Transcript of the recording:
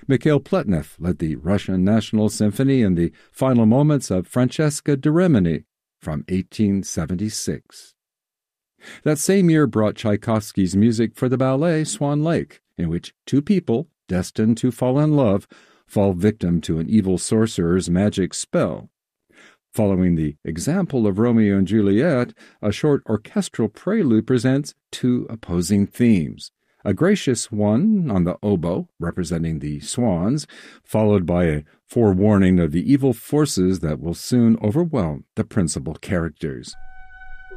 Mikhail Pletnev led the Russian National Symphony in the final moments of Francesca da Rimini from 1876. That same year brought Tchaikovsky's music for the ballet Swan Lake, in which two people, destined to fall in love, fall victim to an evil sorcerer's magic spell. Following the example of Romeo and Juliet, a short orchestral prelude presents two opposing themes. A gracious one on the oboe, representing the swans, followed by a forewarning of the evil forces that will soon overwhelm the principal characters.